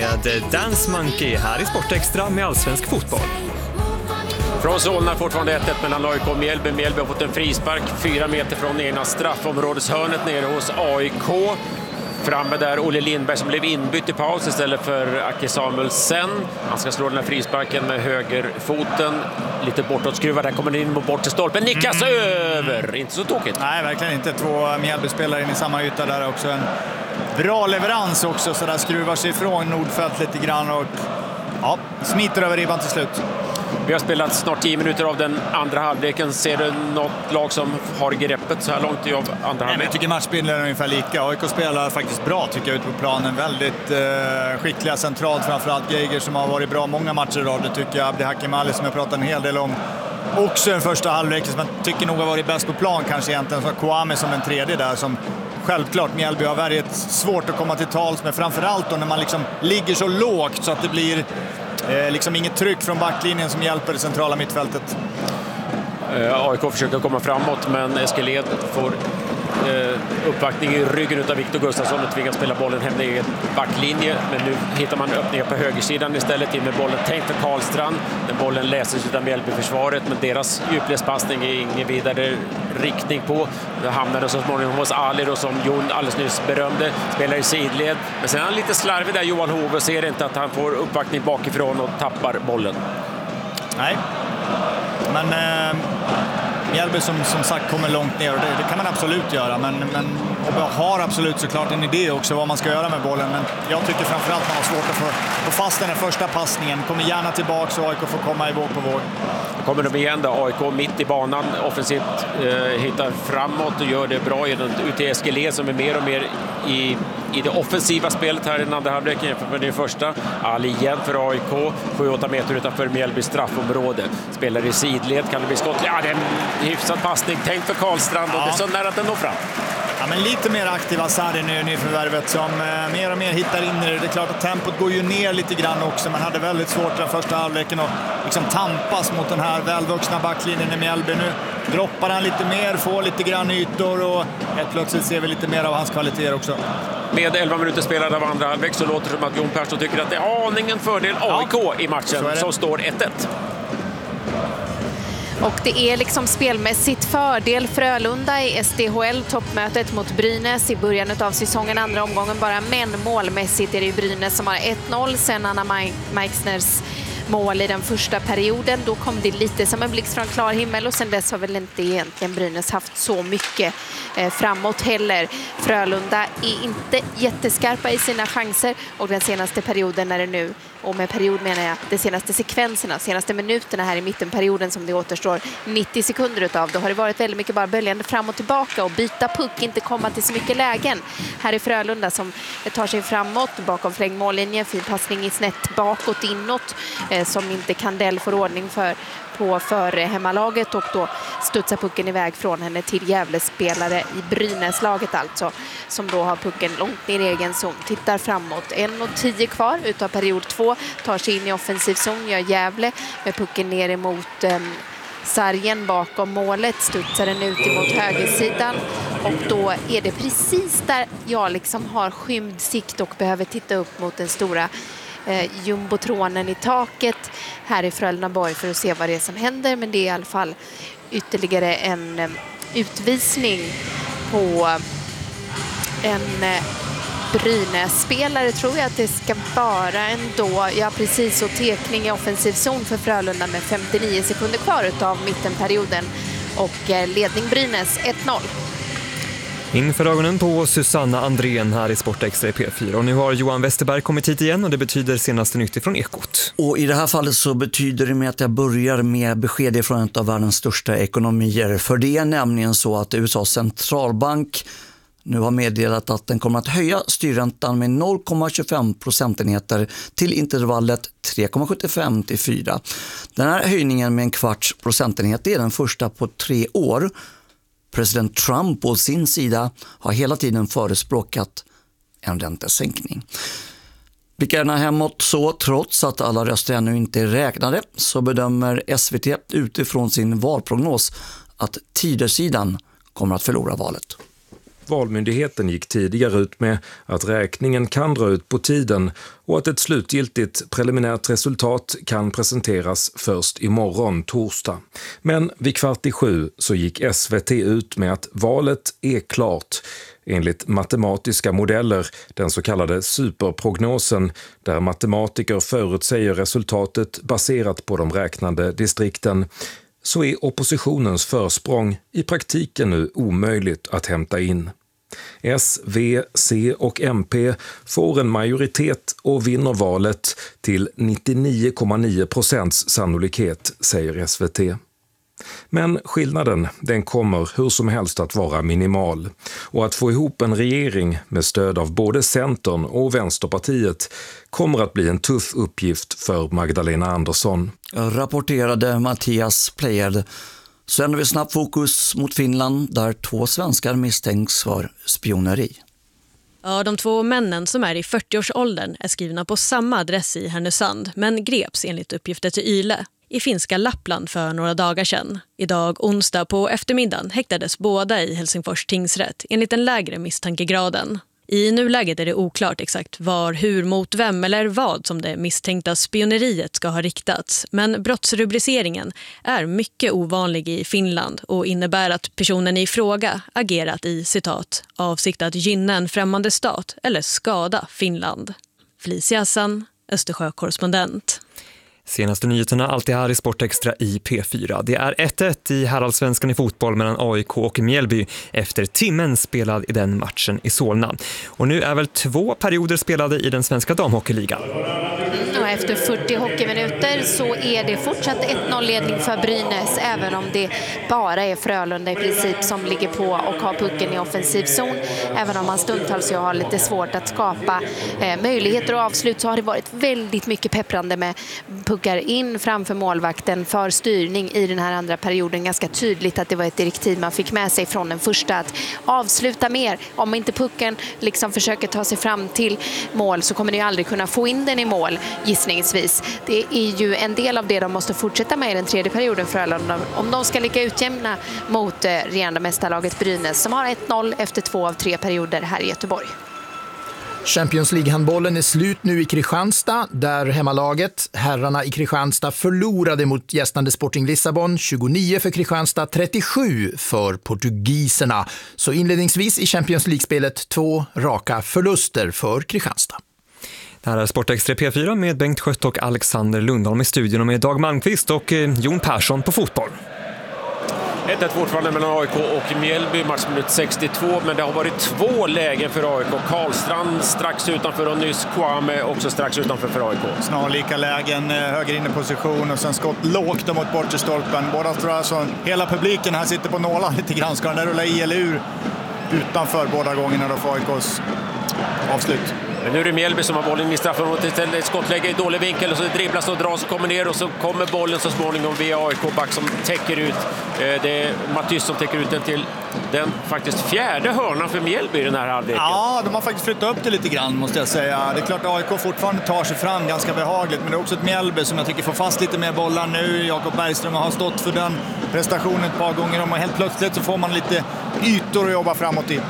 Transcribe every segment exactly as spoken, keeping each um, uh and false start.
med Dance Monkey här i Sportextra med allsvensk fotboll. Från Solna fortfarande ett ett mellan A I K och Mjällby. Mjällby har fått en frispark fyra meter från ena straffområdeshörnet nere hos A I K. Framme där Olle Lindberg som blev inbytt i paus istället för Aki Samuelsen. Han ska slå den här frisparken med högerfoten. Lite bortåtskruvad, där kommer den in mot bort till stolpen. Nickas mm. över! Inte så tokigt. Nej, verkligen inte. Två Mjällby-spelare in i samma yta där också. En bra leverans också, så där skruvar sig ifrån Nordfält lite grann och ja, smiter över ribban till slut. Vi har spelat snart tio minuter av den andra halvleken. Ser du något lag som har greppet så här långt i av andra halvlek? Jag tycker matchbilden är ungefär lika. A I K spelar faktiskt bra tycker jag ute på planen. Väldigt eh, skickliga centralt, framförallt Geiger som har varit bra många matcher idag. Det tycker jag. Abdi Hakim Ali som jag pratat en hel del om. Också en första halvlek som jag tycker nog har varit bäst på plan kanske egentligen. Så Kouame som den tredje där som självklart Mjällby har väldigt svårt att komma till tals med. Framförallt då när man liksom ligger så lågt så att det blir Eh, liksom inget tryck från backlinjen som hjälper det centrala mittfältet. Eh, A I K försöker komma framåt, men Eskeled får eh, uppvaktning i ryggen utav Viktor Gustafsson och tvingas spela bollen hem i en backlinje. Men nu hittar man öppningar på högersidan istället, in med bollen tänkt för Karlstrand. Den bollen läses utav Mjällby-försvaret, men deras djupledspassning är ingen vidare riktning på. Det hamnade så småningom hos Ali då, som Jon alldeles nyss berömde, spelar i sidled. Men sen är han lite slarvig där, Johan Hove, och ser inte att han får uppvaktning bakifrån och tappar bollen. Nej, men eh, Mjällby som, som sagt kommer långt ner och det, det kan man absolut göra, men, men och har absolut såklart en idé också vad man ska göra med bollen, men jag tycker framförallt att man har svårt att få, få fast den här första passningen. Kommer gärna tillbaka så A I K får komma i våg på våg. Kommer de igen då, A I K mitt i banan offensivt, eh, hittar framåt och gör det bra genom ut till Eskeled som är mer och mer i, i det offensiva spelet här i den andra halvleken jämfört med det första. Ali igen för A I K, sju åtta meter utanför Mjällby straffområde. Spelar i sidled, kan det bli skott? Ja, det är en hyfsad passning, tänkt för Karlstrand och ja. Det är så nära att den når fram. Ja, men lite mer aktiva Sarri nu i nyförvärvet som eh, mer och mer hittar in i det. Det är klart att tempot går ju ner lite grann också. Man hade väldigt svårt den första halvleken att liksom tampas mot den här välvuxna backlinjen i Mjällby. Nu droppar han lite mer, får lite grann ytor och helt plötsligt ser vi lite mer av hans kvaliteter också. Med elva minuter spelade av andra halvlek så låter det som att Jon Persson tycker att det är aningen fördel A I K ja, i matchen som står ett ett. Och det är liksom spelmässigt fördel Frölunda i S D H L-toppmötet mot Brynäs i början av säsongen, andra omgången bara, men målmässigt är det Brynäs som har ett noll sen Anna Meixners mål i den första perioden. Då kom det lite som en blixt från klar himmel och sen dess har väl inte egentligen Brynäs haft så mycket eh, framåt heller. Frölunda är inte jätteskarpa i sina chanser och den senaste perioden är det nu, och med period menar jag de senaste sekvenserna, senaste minuterna här i mittenperioden som det återstår nittio sekunder utav, då har det varit väldigt mycket bara böljande fram och tillbaka och byta puck, inte komma till så mycket lägen. Här är Frölunda som tar sig framåt bakom flängmållinjen, fin passning i snett bakåt inåt eh, som inte Kandell får ordning för på före hemmalaget och då studsar pucken iväg från henne till Gävlespelare i Brynäslaget alltså, som då har pucken långt ner i egen zon, tittar framåt. en och tio kvar utav period två, tar sig in i offensiv zon, gör Gävle med pucken ner emot eh, sargen bakom målet, studsar den ut emot högersidan och då är det precis där jag liksom har skymd sikt och behöver titta upp mot den stora Eh, jumbotronen i taket här i Frölundaborg för att se vad det är som händer, men det är i alla fall ytterligare en eh, utvisning på en eh, Brynäs-spelare, tror jag att det ska vara ändå. Ja, precis, och tekning i offensiv zon för Frölunda med femtionio sekunder kvar utav mittenperioden och eh, ledning Brynäs ett noll. Inför ögonen på Susanna Andrén här i Sportextra i P fyra. Och nu har Johan Westerberg kommit hit igen och det betyder senaste nytt från Ekot. Och i det här fallet så betyder det med att jag börjar med besked från en av världens största ekonomier. För det är nämligen så att U S A:s centralbank nu har meddelat att den kommer att höja styrräntan med noll komma tjugofem procentenheter till intervallet tre komma sjuttiofem till fyra. Den här höjningen med en kvarts procentenhet är den första på tre år. President Trump på sin sida har hela tiden förespråkat en räntesänkning. Blickar gärna hemåt så, trots att alla röster ännu inte är räknade, så bedömer S V T utifrån sin valprognos att Tidösidan kommer att förlora valet. Valmyndigheten gick tidigare ut med att räkningen kan dra ut på tiden och att ett slutgiltigt preliminärt resultat kan presenteras först imorgon torsdag. Men vid kvart i sju så gick S V T ut med att valet är klart. Enligt matematiska modeller, den så kallade superprognosen, där matematiker förutsäger resultatet baserat på de räknade distrikten, så är oppositionens försprång i praktiken nu omöjligt att hämta in. S, V, C och M P får en majoritet och vinner valet till nittionio komma nio procents sannolikhet, säger S V T. Men skillnaden, den kommer hur som helst att vara minimal. Och att få ihop en regering med stöd av både Centern och Vänsterpartiet kommer att bli en tuff uppgift för Magdalena Andersson. Rapporterade Mattias Plejed. Sen har vi snabbt fokus mot Finland där två svenskar misstänks för spioneri. Ja, de två männen som är i fyrtioårsåldern är skrivna på samma adress i Härnösand men greps enligt uppgifter till Yle i finska Lappland för några dagar sedan. Idag onsdag på eftermiddagen häktades båda i Helsingfors tingsrätt enligt den lägre misstankegraden. I nuläget är det oklart exakt var, hur, mot vem eller vad som det misstänkta spioneriet ska ha riktats. Men brottsrubriceringen är mycket ovanlig i Finland och innebär att personen i fråga agerat i, citat, avsikt att gynna en främmande stat eller skada Finland. Felicia Hassan, Östersjö-korrespondent. Senaste nyheterna alltid här i Sportextra i P fyra. Det är ett ett i herrallsvenskan i fotboll mellan A I K och Mjällby efter timmen spelad i den matchen i Solna. Och nu är väl två perioder spelade i den svenska damhockeyligan. Och efter fyrtio hockeyminuter så är det fortsatt ett noll-ledning för Brynäs, även om det bara är Frölunda i princip som ligger på och har pucken i offensiv zon. Även om man stundtals ju har lite svårt att skapa eh, möjligheter och avslut, så har det varit väldigt mycket pepprande med puckar in framför målvakten för styrning i den här andra perioden. Ganska tydligt att det var ett direktiv man fick med sig från den första, att avsluta mer. Om inte pucken liksom försöker ta sig fram till mål så kommer ni aldrig kunna få in den i mål, gissningsvis. Det är ju en del av det de måste fortsätta med i den tredje perioden för Frölunda om de ska lika utjämna mot eh, regerande mästarlaget Brynäs som har ett noll efter två av tre perioder här i Göteborg. Champions League-handbollen är slut nu i Kristianstad, där hemmalaget, herrarna i Kristianstad, förlorade mot gästande Sporting Lissabon, tjugonio för Kristianstad, trettiosju för portugiserna. Så inledningsvis i Champions League-spelet två raka förluster för Kristianstad. Det här är Sportextra P fyra med Bengt Skött och Alexander Lundholm i studion och med Dag Malmqvist och Jon Persson på fotboll. ett ett fortfarande mellan A I K och Mjällby, matchminut sextiotvå, men det har varit två lägen för A I K. Karlstrand strax utanför och nyss Kwame också strax utanför för A I K. Snarlika lägen, höger inne position och sen skott lågt mot bortre stolpen. Båda tror jag så hela publiken här sitter på nålar lite grann. Ska den där rulla i eller ur utanför båda gångerna då för A I K:s avslut. Men nu är det Mjällby som har bollen i straffområdet istället. Ett skottläge i dålig vinkel och så dribblas och dras och kommer ner och så kommer bollen så småningom via A I K-back som täcker ut. Det är Mattis som täcker ut den till den faktiskt fjärde hörnan för Mjällby i den här halvleken. Ja, de har faktiskt flyttat upp det lite grann måste jag säga. Det är klart att A I K fortfarande tar sig fram ganska behagligt, men det är också ett Mjällby som jag tycker får fast lite mer bollar nu. Jakob Bergström har stått för den prestationen ett par gånger och helt plötsligt så får man lite ytor att jobba framåt i.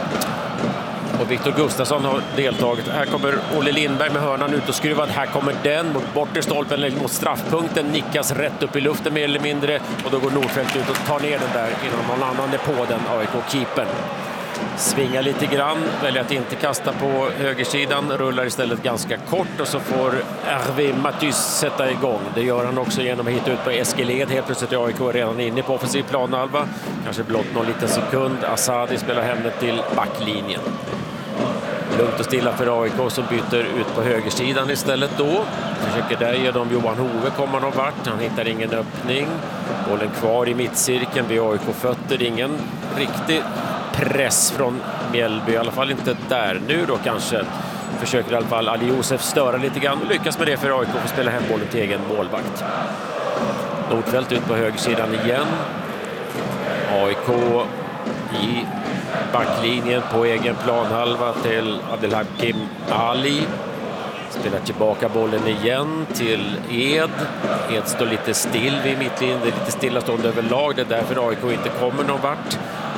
Och Viktor Gustafsson har deltagit. Här kommer Olle Lindberg med hörnan ut och skruvad. Här kommer den mot bortre stolpen eller mot straffpunkten. Nickas rätt upp i luften mer eller mindre. Och då går Nordfeldt ut och tar ner den där innan någon annan är på den, A I K-keepern. Svingar lite grann, väljer att inte kasta på högersidan, rullar istället ganska kort och så får Hervé Mattis sätta igång. Det gör han också genom att hitta ut på Eskeled. Helt plötsligt är A I K redan inne på offensiv planhalva. Kanske blott någon liten sekund. Asadi spelar henne till backlinjen. Lugnt och stilla för A I K som byter ut på högersidan istället då. Försöker där genom Johan Hove komma någon vart. Han hittar ingen öppning. Bollen kvar i mittcirkeln vid A I K-fötter. Ingen riktig press från Mjällby. I alla fall inte där. Nu då kanske försöker i alla fall Ali Josef störa lite grann. Och lyckas med det för A I K för spela hem bollen till egen målvakt. Nordfeldt ut på högersidan igen. A I K i backlinjen på egen planhalva till Abdelhakim Ali. Spelar tillbaka bollen igen till Ed. Ed står lite still vid mittlinjen. Det är lite stillastående överlag. Det är därför A I K inte kommer någon vart.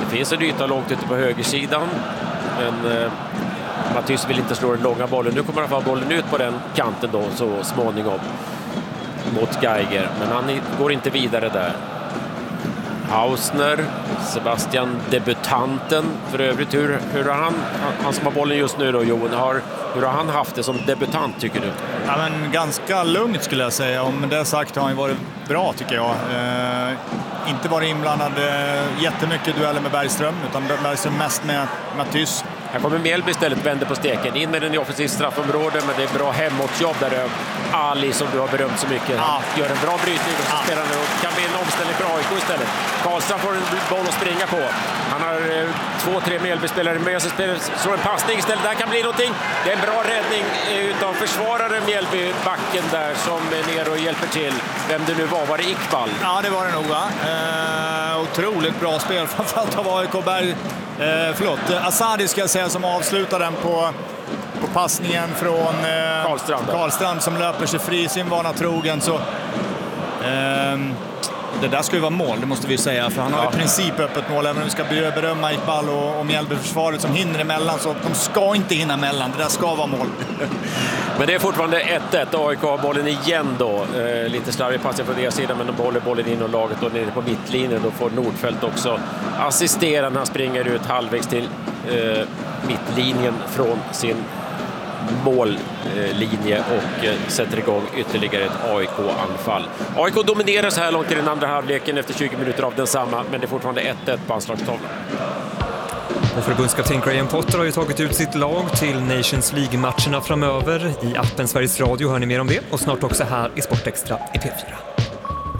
Det finns en yta långt ute på högersidan, men eh, Matthys vill inte slå den långa bollen. Nu kommer i alla fall bollen ut på den kanten då, så småningom mot Geiger, men han går inte vidare där. Hausner, Sebastian, debutanten för övrigt. Hur, hur har han, han som har bollen just nu då, Johan, har, hur har han haft det som debutant tycker du? Ja, men ganska lugnt skulle jag säga. Om det sagt har han varit bra tycker jag. Eh, inte varit inblandad eh, jättemycket dueller med Bergström, utan Bergström mest med Matthys. Här kommer Mjällby istället, vänder på steken. In med den i offensivt straffområde, men det är bra hemåtjobb där. Ali, som du har berömt så mycket, ja. gör en bra brytning och så ja. spelar han och kan bli en omställning för A I K istället. Karlstrand får en boll att springa på. Han har eh, två, tre Mjällby-spelare med sig, så en passning istället. Där kan bli någonting. Det är en bra räddning eh, utav försvararen Mjällby, backen där, som är nere och hjälper till. Vem det nu var, var det Iqbal? Ja, det var det nog, va? Eh, otroligt bra spel, framförallt av A I K. Berg. Eh, förlåt, Asadi ska jag säga, som avslutar den på, på passningen från eh, Karlstrand, Karlstrand som löper sig fri sin vana trogen. Så, eh, det där ska ju vara mål, det måste vi säga, för han har ja. i princip öppet mål, även om vi ska berömma Iqbal och, och Mjällby-försvaret som hinner emellan, så de ska inte hinna emellan, det där ska vara mål. Men det är fortfarande ett ett. A I K har bollen igen då. Eh, lite slarvig passning från deras sida, men de håller bollen in och laget då nere på mittlinjen. Då får Nordfeldt också assistera när han springer ut halvvägs till eh, mittlinjen från sin mållinje och eh, sätter igång ytterligare ett A I K-anfall. A I K dominerar så här långt i den andra halvleken efter tjugo minuter av densamma, men det är fortfarande ett ett på anslagstavlan. Och förbundskapten Graham Potter har ju tagit ut sitt lag till Nations League-matcherna framöver. I appen Sveriges Radio hör ni mer om det, och snart också här i Sportextra i P fyra.